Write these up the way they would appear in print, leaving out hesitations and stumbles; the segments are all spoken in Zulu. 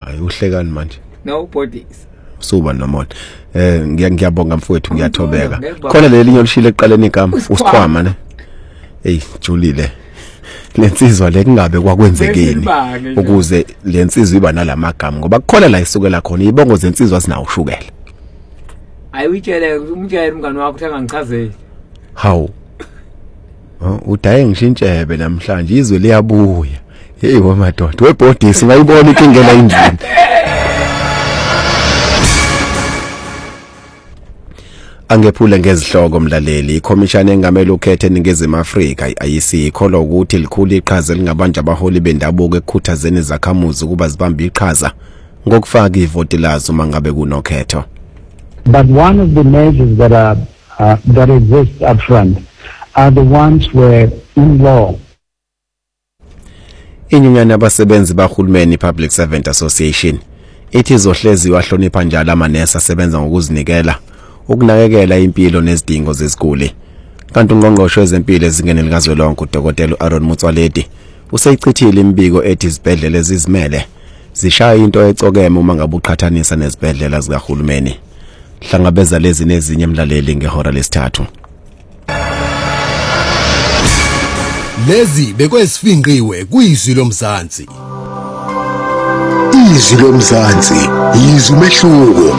Hayi uhlekani manje? No bodies. Suba nomona. Ngiyabonga mfowethu ngiyathobeka. Khona leli nyolishile eqaleni igama usikhwama ne. Hey Julile. Lensizwa lekungabe kwakwenzekeni ukuze lensizwa iba nalamagama ngoba kukhona la isukela khona ibongo zensizwa sinawo ushukela. Ayitshele umtshele umngani wakho uthenga ngichazele. Hawu. Udaye ngishintshebe namhlanje izwe liyabuya. Hey wamadoda webhodisi ngayibona inkingela endlini. Angephula ngezihloko mlaleli ikhomishana engamele ukhethe eNingizimu Afrika ayisikho lokuthi likhulu iqhaza lingabanje abaholi bendabuko ekukhuthazeni izakhamuzi ukuba zibambe iqhaza ngokufaka ivoti lazo mangabe kunokhetho. But one of the measures that exist up front are the ones where in law Inyunyana yabasebenzi bahulumeni Public Servant Association ithi izohlezi wahlonipha njalo amanesi asebenza ngokuzinikela ukunakekela impilo nezidingo zeziguli. Kanti ungqongqoshe wezempilo ezingeni likazwelonke uDokotela Aaron Motsoaledi useyichithile imbiko ethi izibhedlela ezizimele zishaya into ecokeme uma ngabe uqhathanisa nezibhedlela zikahulumeni. Hlangabeza lezi nezinye emlaleli ngehora lesithathu. Lezi bekwesifinqiwe kuyizwi lomzansi. Izwi lomzansi yizwi umehluko.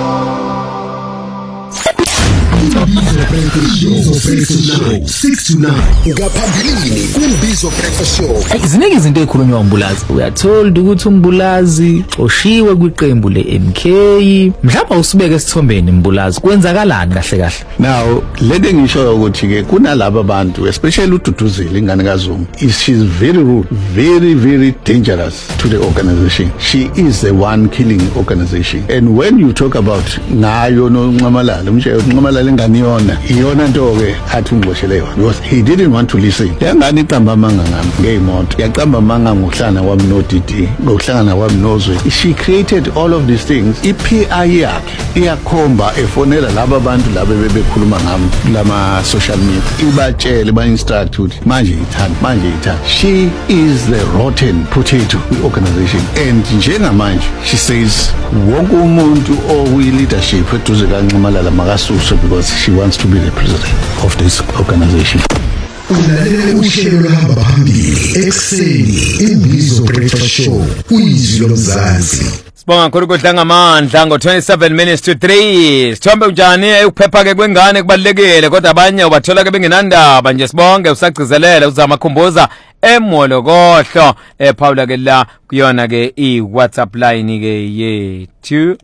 Ngaphambilini kuMbizo Breakfast Show. Ziningi izinto ezikhulunywa uMbulazi. Uyathola ukuthi uMbulazi oshiwe kwiqembu leMK. Mhlawumbe usibeke esithombeni uMbulazi. Kwenzakalani kahle kahle? Now, lede ngisho ukuthi ke kunalabo abantu especially uDuduzile ingane kaZungu. She's very rude, very dangerous to the organization. She is the one killing organization. And when you talk about ngayo noNcamalala, uNcamalala ingane iyona nto ke athi ungxoshele yona because he didn't want to listen. Yangani iqamba amanga ngami ngeimoto yaqamba amanga ngokuhlangana kwami noDD ngokuhlangana kwami noZwe. She created all of these things. iPI yakhe iyakhomba efonela laba bantu laba bebekhuluma ngami lama social media ibatshele ba instruct ukuthi manje ithanda. She is the rotten potato organization and njengamanje she says wonke umuntu owi leadership eduze kaNcamalala makasuswe because she wants to be the president of this organization. Ulalele uhlelo lahamba phambili ekseni iMbizo Breakfast Show kuyizwi lomzansi. Sibonga kakhulu kodwa ngamandla ngo 27 minutes to 3. Sithombe njani ukuphepha ke kwengane kubalekile kodwa abanye ubathola ke bengenandaba nje sibonge usagcizelela uzama khumbuza emolokohlo ephawula ke la kuyona ke iWhatsApp line ke yethu.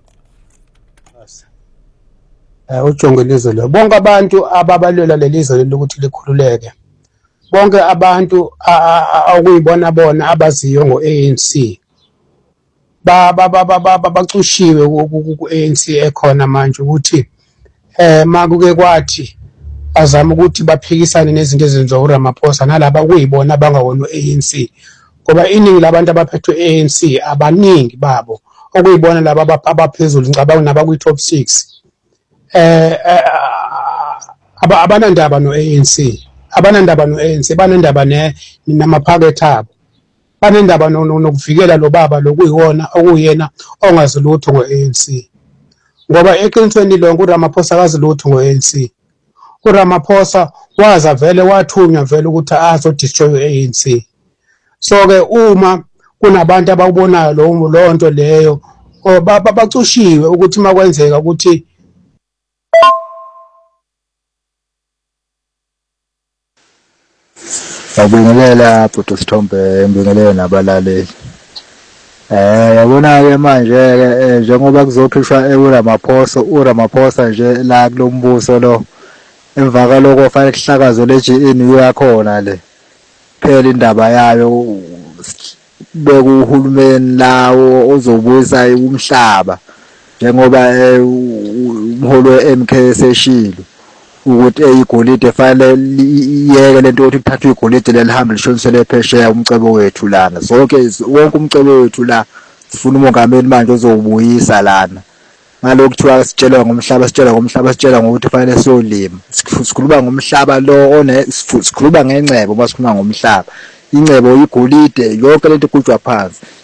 Ujonge lizwe lo bonke abantu ababalwela lelizwe lokuthi likhululeke bonke abantu okuyibona bona abaziyo ngoANC bacushiwe ku-ANC ekhona manje ukuthi makuke kwathi azama ukuthi baphikisane nezinto ezenziwa uRamaphosa nalabo kuyibona abangawona ANC ngoba iningi labantu abaphethwe ANC abaningi babo okuyibona laba abaphezulu ngicabanga nabakwi top 6 abanandaba noANC banendaba namaphakethe abo banendaba nokuvikela lo baba lokuyiwona okuyena ongazilutho ngoANC ngoba eqinisweni lonke uRamaphosa akazilutho ngoANC. uRamaphosa waza vele wathunywa vele ukuthi azodestroy iANC. So ke uma kunabantu abawubonayo lo nto leyo bacushiwe ukuthi makwenzeka ukuthi Ngibingelela Bhuti Sithombe, ngibingelela nabalaleli. Yabona ke manje ke njengoba kuzokhishwa uRamaphosa nje la kulombuso lo emva kaloko fanele kuhlakazo leGN uyakhona le. Phela indaba yayo bekuhulumeni lawo ozobuyisa umhlaba njengoba umholi weMK seshilo ukuthi igolide fanele iyeke lento ukuthi kuthathwe igolide lelihambe lishonisele phesheya umcebo wethu lana sonke wonke umcebo wethu la sifuna umongameli manje ozobuyisa lana ngalokho kuthiwa sitshela ngomhlaba ngokuthi fanele siyolima sikhuluma ngomhlaba lo sikhuluma ngengcebo basikhuluma ngomhlaba ingcebo igolide yonke lento kujwa phansi